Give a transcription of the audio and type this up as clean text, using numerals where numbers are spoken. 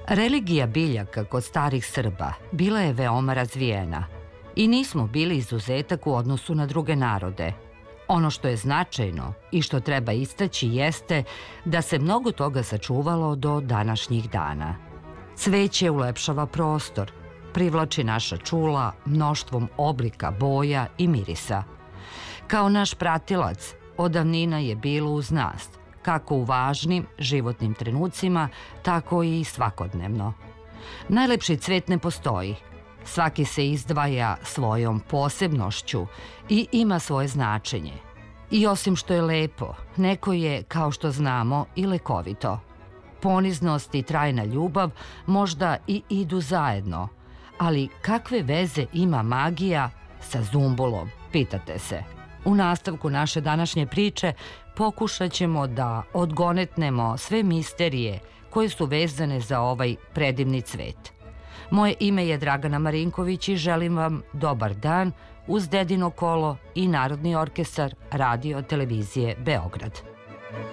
Religija biljaka kod starih Srba bila je veoma razvijena i nismo bili izuzetak u odnosu na druge narode. Ono što je značajno i što treba istaći jeste da se mnogo toga sačuvalo do današnjih dana. Cveće ulepšava prostor, privlači naša čula mnoštvom oblika, boja i mirisa. Kao naš pratilac, od davnina je bilo uz nas, kako u važnim životnim trenucima, tako i svakodnevno. Najlepši cvet ne postoji. Svaki se izdvaja svojom posebnošću i ima svoje značenje. I osim što je lepo, neko je, kao što znamo, i lekovito. Poniznost i trajna ljubav možda i idu zajedno, ali kakve veze ima magija sa zumbulom, pitate se. U nastavku naše današnje priče pokušat ćemo da odgonetnemo sve misterije koje su vezane za ovaj predivni cvet. Moje ime je Dragana Marinković i želim vam dobar dan uz Dedino kolo i Narodni orkestar Radio televizije Beograd.